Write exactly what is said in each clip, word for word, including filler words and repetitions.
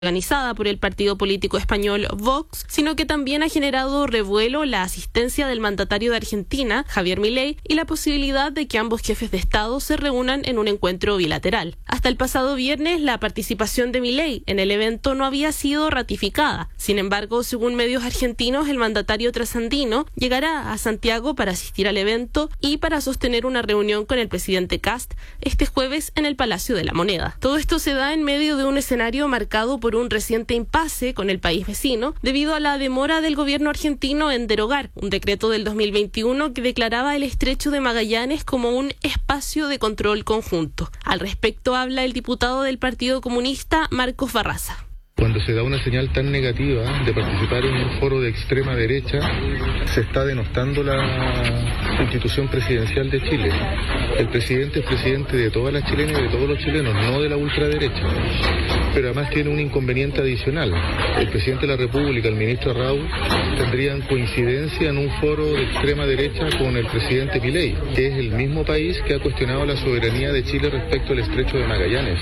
organizada por el partido político español Vox, sino que también ha generado revuelo la asistencia del mandatario de Argentina, Javier Milei, y la posibilidad de que ambos jefes de Estado se reúnan en un encuentro bilateral. Hasta el pasado viernes, la participación de Milei en el evento no había sido ratificada. Sin embargo, según medios argentinos, el mandatario trasandino llegará a Santiago para asistir al evento y para sostener una reunión con el presidente Kast este jueves en el Palacio de la Moneda. Todo esto se da en medio de un escenario marcado por un reciente impasse con el país vecino debido a la demora del gobierno argentino en derogar un decreto del dos mil veintiuno que declaraba el Estrecho de Magallanes como un espacio de control conjunto. Al respecto habla el diputado del Partido Comunista, Marcos Barraza. Cuando se da una señal tan negativa de participar en un foro de extrema derecha, se está denostando la institución presidencial de Chile. El presidente es presidente de todas las chilenas y de todos los chilenos, no de la ultraderecha. Pero además tiene un inconveniente adicional. El presidente de la República, el ministro Raúl, tendrían coincidencia en un foro de extrema derecha con el presidente Milei, que es el mismo país que ha cuestionado la soberanía de Chile respecto al Estrecho de Magallanes.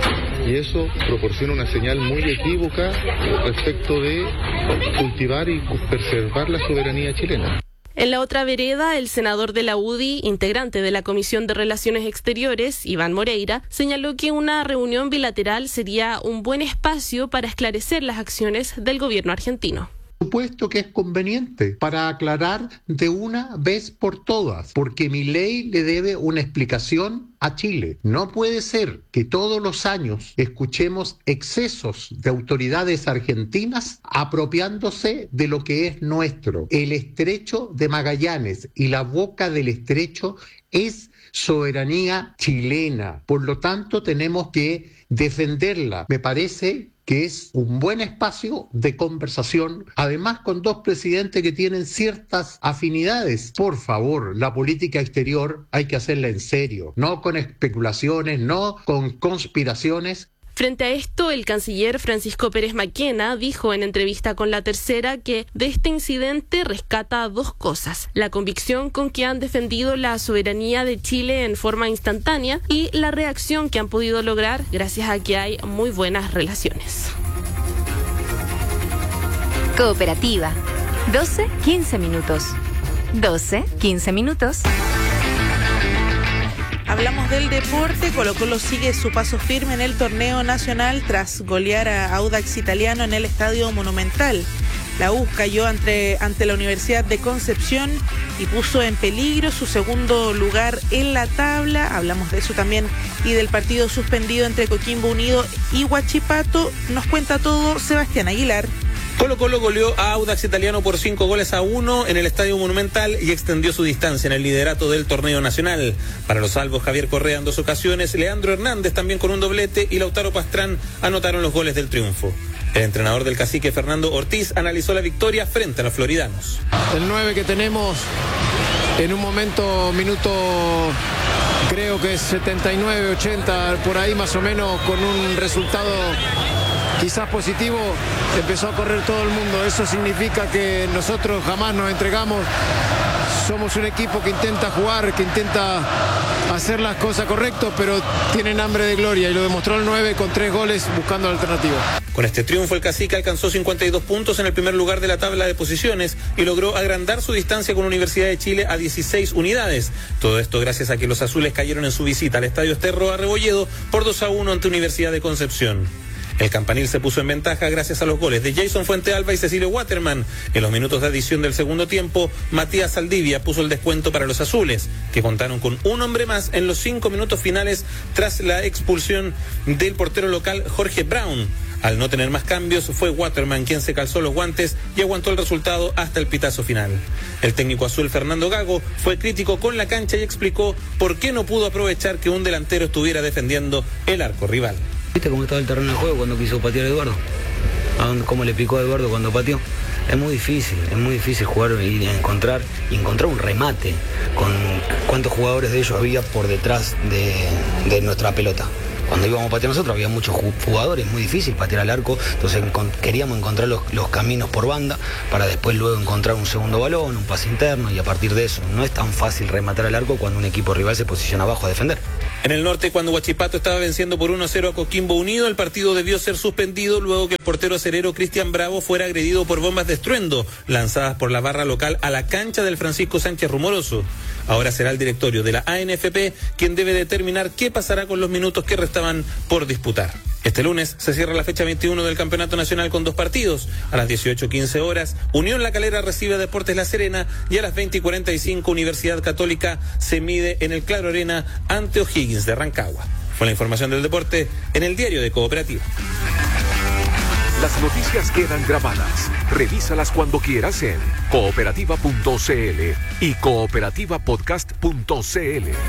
Y eso proporciona una señal muy equívoca respecto de cultivar y preservar la soberanía chilena. En la otra vereda, el senador de la U D I, integrante de la Comisión de Relaciones Exteriores, Iván Moreira, señaló que una reunión bilateral sería un buen espacio para esclarecer las acciones del gobierno argentino. Supuesto que es conveniente para aclarar de una vez por todas, porque Milei le debe una explicación a Chile. No puede ser que todos los años escuchemos excesos de autoridades argentinas apropiándose de lo que es nuestro. El Estrecho de Magallanes y la boca del Estrecho es soberanía chilena. Por lo tanto, tenemos que defenderla. Me parece que es un buen espacio de conversación, además con dos presidentes que tienen ciertas afinidades. Por favor, la política exterior hay que hacerla en serio, no con especulaciones, no con conspiraciones. Frente a esto, el canciller Francisco Pérez Maquena dijo en entrevista con La Tercera que de este incidente rescata dos cosas: la convicción con que han defendido la soberanía de Chile en forma instantánea y la reacción que han podido lograr gracias a que hay muy buenas relaciones. Cooperativa. doce, quince minutos. doce, quince minutos. Hablamos del deporte. Colo-Colo sigue su paso firme en el torneo nacional tras golear a Audax Italiano en el Estadio Monumental. La U cayó ante, ante la Universidad de Concepción y puso en peligro su segundo lugar en la tabla. Hablamos de eso también y del partido suspendido entre Coquimbo Unido y Huachipato. Nos cuenta todo Sebastián Aguilar. Colo-Colo goleó a Audax Italiano por cinco goles a uno en el Estadio Monumental y extendió su distancia en el liderato del torneo nacional. Para los salvos, Javier Correa en dos ocasiones, Leandro Hernández también con un doblete y Lautaro Pastrán anotaron los goles del triunfo. El entrenador del Cacique, Fernando Ortiz, analizó la victoria frente a los floridanos. El nueve que tenemos en un momento, minuto creo que es setenta y nueve, ochenta, por ahí más o menos, con un resultado quizás positivo, empezó a correr todo el mundo. Eso significa que nosotros jamás nos entregamos. Somos un equipo que intenta jugar, que intenta hacer las cosas correctas, pero tienen hambre de gloria y lo demostró el nueve con tres goles buscando la alternativa. Con este triunfo, el Cacique alcanzó cincuenta y dos puntos en el primer lugar de la tabla de posiciones y logró agrandar su distancia con Universidad de Chile a dieciséis unidades. Todo esto gracias a que los azules cayeron en su visita al Estadio Esterro a Rebolledo por dos a uno ante Universidad de Concepción. El Campanil se puso en ventaja gracias a los goles de Jason Fuentealba y Cecilio Waterman. En los minutos de adición del segundo tiempo, Matías Saldivia puso el descuento para los azules, que contaron con un hombre más en los cinco minutos finales tras la expulsión del portero local Jorge Brown. Al no tener más cambios, fue Waterman quien se calzó los guantes y aguantó el resultado hasta el pitazo final. El técnico azul Fernando Gago fue crítico con la cancha y explicó por qué no pudo aprovechar que un delantero estuviera defendiendo el arco rival. ¿Viste cómo estaba el terreno de juego cuando quiso patear a Eduardo? ¿Cómo le picó a Eduardo cuando pateó? Es muy difícil, es muy difícil jugar y encontrar, y encontrar un remate con cuántos jugadores de ellos había por detrás de, de nuestra pelota. Cuando íbamos a patear nosotros había muchos jugadores, muy difícil patear al arco, entonces encont- queríamos encontrar los, los caminos por banda para después luego encontrar un segundo balón, un pase interno y a partir de eso no es tan fácil rematar al arco cuando un equipo rival se posiciona abajo a defender. En el norte, cuando Huachipato estaba venciendo por uno a cero a Coquimbo Unido, el partido debió ser suspendido luego que el portero acerero Cristian Bravo fuera agredido por bombas de estruendo lanzadas por la barra local a la cancha del Francisco Sánchez Rumoroso. Ahora será el directorio de la A N F P quien debe determinar qué pasará con los minutos que restaban por disputar. Este lunes se cierra la fecha veintiuno del Campeonato Nacional con dos partidos. A las dieciocho quince horas, Unión La Calera recibe a Deportes La Serena y a las veinte cuarenta y cinco Universidad Católica se mide en el Claro Arena ante O'Higgins de Rancagua. Fue la información del deporte en el diario de Cooperativa. Las noticias quedan grabadas. Revísalas cuando quieras en cooperativa punto c l y cooperativa podcast punto c l.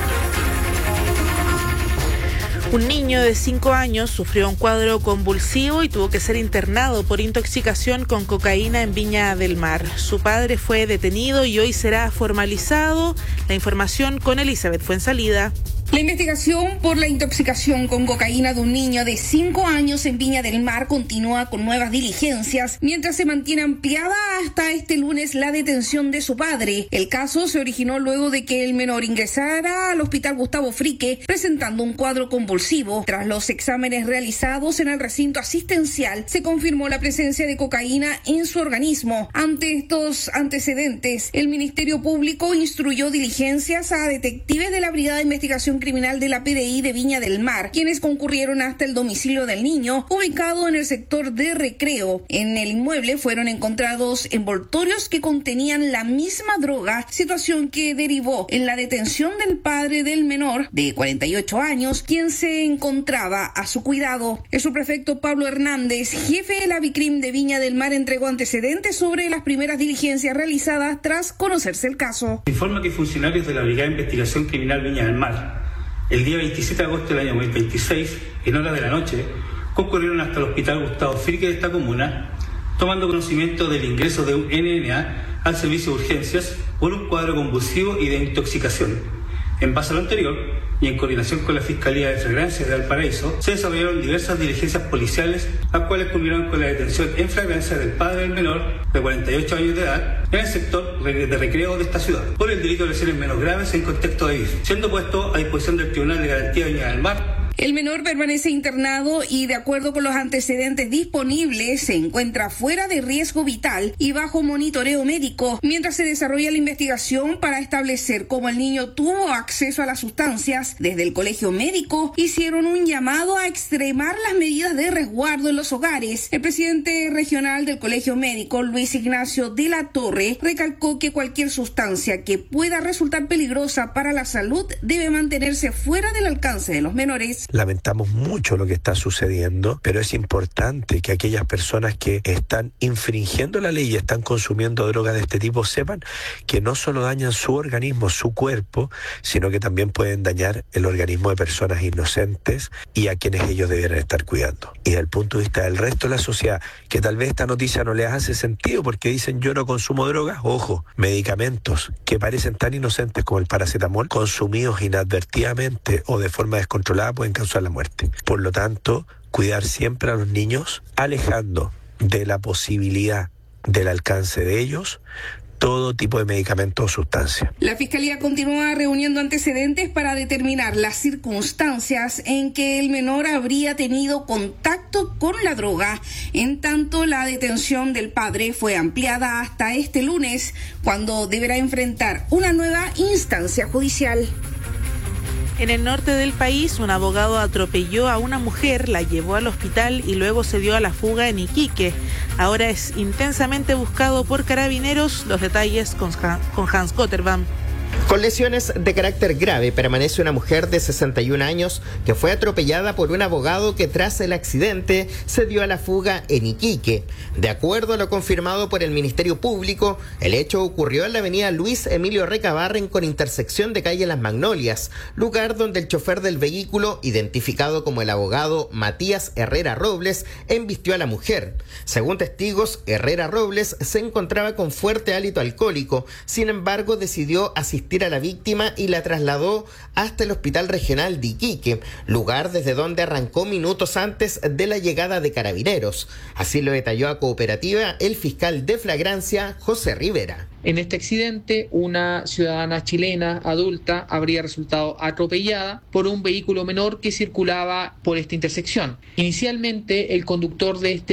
Un niño de cinco años sufrió un cuadro convulsivo y tuvo que ser internado por intoxicación con cocaína en Viña del Mar. Su padre fue detenido y hoy será formalizado. La información con Elizabeth Fuensalida. La investigación por la intoxicación con cocaína de un niño de cinco años en Viña del Mar continúa con nuevas diligencias, mientras se mantiene ampliada hasta este lunes la detención de su padre. El caso se originó luego de que el menor ingresara al hospital Gustavo Frique presentando un cuadro convulsivo. Tras los exámenes realizados en el recinto asistencial, se confirmó la presencia de cocaína en su organismo. Ante estos antecedentes, el Ministerio Público instruyó diligencias a detectives de la Brigada de Investigación Criminal de la P D I de Viña del Mar, quienes concurrieron hasta el domicilio del niño, ubicado en el sector de Recreo. En el inmueble fueron encontrados envoltorios que contenían la misma droga, situación que derivó en la detención del padre del menor, de cuarenta y ocho años, quien se encontraba a su cuidado. El subprefecto Pablo Hernández, jefe de la Vicrim de Viña del Mar, entregó antecedentes sobre las primeras diligencias realizadas tras conocerse el caso. Informa que funcionarios de la Brigada de Investigación Criminal Viña del Mar, el día veintisiete de agosto del año dos mil veintiséis, en horas de la noche, concurrieron hasta el hospital Gustavo Frique de esta comuna, tomando conocimiento del ingreso de un N N A al servicio de urgencias por un cuadro convulsivo y de intoxicación. En base a lo anterior, y en coordinación con la Fiscalía de Flagrancias de Valparaíso, se desarrollaron diversas diligencias policiales, las cuales culminaron con la detención en flagrancia del padre del menor, de cuarenta y ocho años de edad, en el sector de Recreo de esta ciudad, por el delito de lesiones menos graves en contexto de vicio, siendo puesto a disposición del Tribunal de Garantía de Viña del Mar. El menor permanece internado y, de acuerdo con los antecedentes disponibles, se encuentra fuera de riesgo vital y bajo monitoreo médico, mientras se desarrolla la investigación para establecer cómo el niño tuvo acceso a las sustancias. Desde el colegio médico hicieron un llamado a extremar las medidas de resguardo en los hogares. El presidente regional del colegio médico, Luis Ignacio de la Torre, recalcó que cualquier sustancia que pueda resultar peligrosa para la salud debe mantenerse fuera del alcance de los menores. Lamentamos mucho lo que está sucediendo, pero es importante que aquellas personas que están infringiendo la ley y están consumiendo drogas de este tipo sepan que no solo dañan su organismo, su cuerpo, sino que también pueden dañar el organismo de personas inocentes y a quienes ellos debieran estar cuidando. Y desde el punto de vista del resto de la sociedad, que tal vez esta noticia no les hace sentido porque dicen yo no consumo drogas, ojo, medicamentos que parecen tan inocentes como el paracetamol, consumidos inadvertidamente o de forma descontrolada pueden causar la muerte. Por lo tanto, cuidar siempre a los niños, alejando de la posibilidad del alcance de ellos todo tipo de medicamento o sustancia. La Fiscalía continúa reuniendo antecedentes para determinar las circunstancias en que el menor habría tenido contacto con la droga. En tanto, la detención del padre fue ampliada hasta este lunes, cuando deberá enfrentar una nueva instancia judicial. En el norte del país, un abogado atropelló a una mujer, la llevó al hospital y luego se dio a la fuga en Iquique. Ahora es intensamente buscado por carabineros. Los detalles con Hans Gotterbaum. Con lesiones de carácter grave permanece una mujer de sesenta y un años que fue atropellada por un abogado que tras el accidente se dio a la fuga en Iquique. De acuerdo a lo confirmado por el Ministerio Público, el hecho ocurrió en la avenida Luis Emilio Recabarren con intersección de calle Las Magnolias, lugar donde el chofer del vehículo, identificado como el abogado Matías Herrera Robles, embistió a la mujer. Según testigos, Herrera Robles se encontraba con fuerte hálito alcohólico, sin embargo decidió asistir asistir a la víctima y la trasladó hasta el Hospital Regional de Iquique, lugar desde donde arrancó minutos antes de la llegada de carabineros. Así lo detalló a Cooperativa el fiscal de flagrancia, José Rivera. En este accidente, una ciudadana chilena adulta habría resultado atropellada por un vehículo menor que circulaba por esta intersección. Inicialmente, el conductor de este